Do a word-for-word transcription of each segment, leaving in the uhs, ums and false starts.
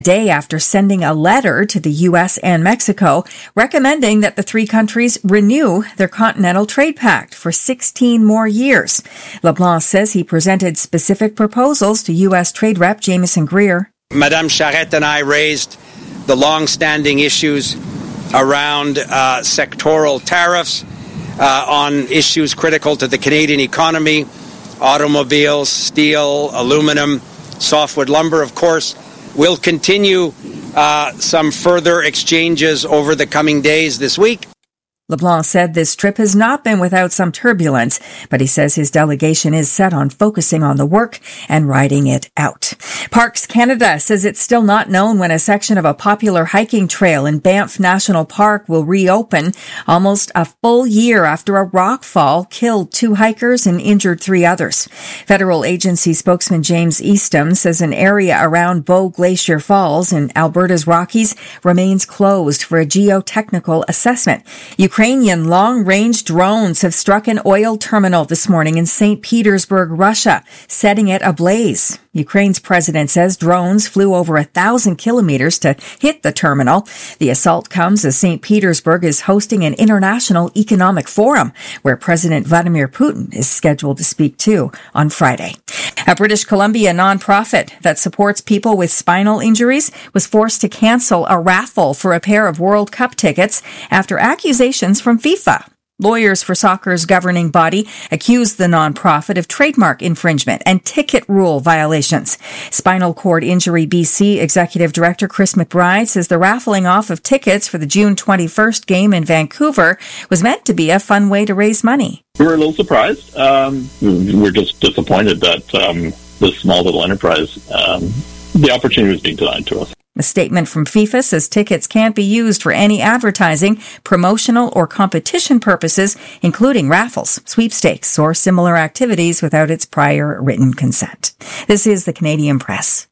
day after sending a letter to the U S and Mexico recommending that the three countries renew their Continental Trade Pact for sixteen more years. LeBlanc says he presented specific proposals to U S Trade Rep Jameson Greer. Madame Charette and I raised the long-standing issues around uh, sectoral tariffs uh, on issues critical to the Canadian economy, automobiles, steel, aluminum, softwood lumber, of course. We'll continue uh, some further exchanges over the coming days this week. LeBlanc said this trip has not been without some turbulence, but he says his delegation is set on focusing on the work and riding it out. Parks Canada says it's still not known when a section of a popular hiking trail in Banff National Park will reopen, almost a full year after a rock fall killed two hikers and injured three others. Federal agency spokesman James Eastham says an area around Bow Glacier Falls in Alberta's Rockies remains closed for a geotechnical assessment. Ukraine Ukrainian long-range drones have struck an oil terminal this morning in Saint Petersburg, Russia, setting it ablaze. Ukraine's president says drones flew over a thousand kilometers to hit the terminal. The assault comes as Saint Petersburg is hosting an international economic forum where President Vladimir Putin is scheduled to speak to on Friday. A British Columbia nonprofit that supports people with spinal injuries was forced to cancel a raffle for a pair of World Cup tickets after accusations from FIFA. Lawyers for soccer's governing body accused the nonprofit of trademark infringement and ticket rule violations. Spinal Cord Injury B C Executive Director Chris McBride says the raffling off of tickets for the June twenty-first game in Vancouver was meant to be a fun way to raise money. We were a little surprised. Um, we're just disappointed that um, this small little enterprise, um, the opportunity was being denied to us. A statement from FIFA says tickets can't be used for any advertising, promotional, or competition purposes, including raffles, sweepstakes, or similar activities without its prior written consent. This is the Canadian Press.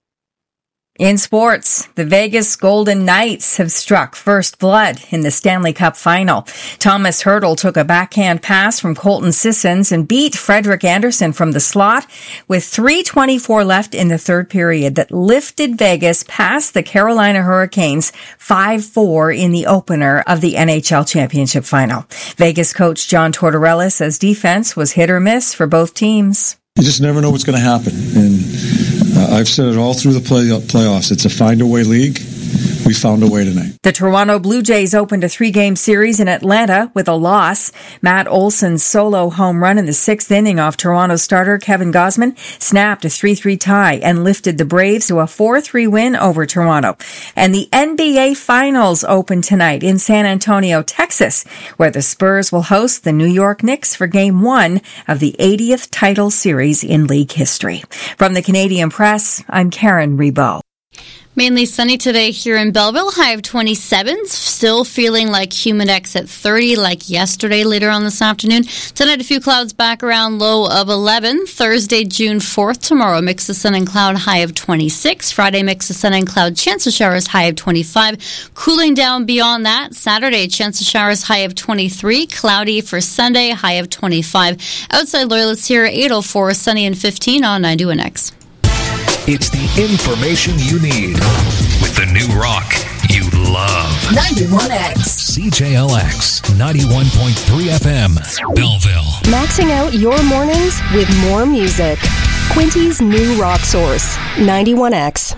In sports, the Vegas Golden Knights have struck first blood in the Stanley Cup final. Thomas Hertl took a backhand pass from Colton Sissons and beat Frederik Andersen from the slot with three twenty-four left in the third period that lifted Vegas past the Carolina Hurricanes five four in the opener of the N H L Championship final. Vegas coach John Tortorella says defense was hit or miss for both teams. You just never know what's going to happen. And uh, I've said it all through the play- playoffs. It's a find-a-way league. We found a way tonight. The Toronto Blue Jays opened a three-game series in Atlanta with a loss. Matt Olson's solo home run in the sixth inning off Toronto starter Kevin Gausman snapped a three three tie and lifted the Braves to a four three win over Toronto. And the N B A Finals open tonight in San Antonio, Texas, where the Spurs will host the New York Knicks for Game one of the eightieth title series in league history. From the Canadian Press, I'm Karen Rebow. Mainly sunny today here in Belleville, high of twenty-seven. Still feeling like Humidex at thirty like yesterday later on this afternoon. Tonight, a few clouds back around, low of eleven. Thursday, June fourth. Tomorrow, mix of sun and cloud, high of twenty-six. Friday, mix of sun and cloud, chance of showers, high of twenty-five. Cooling down beyond that. Saturday, chance of showers, high of twenty-three. Cloudy for Sunday, high of twenty-five. Outside Loyalists here, eight oh four, sunny and fifteen on ninety-one X. It's the information you need with the new rock you love. ninety-one X. C J L X ninety-one point three F M, Belleville. Maxing out your mornings with more music. Quinty's new rock source, ninety-one X.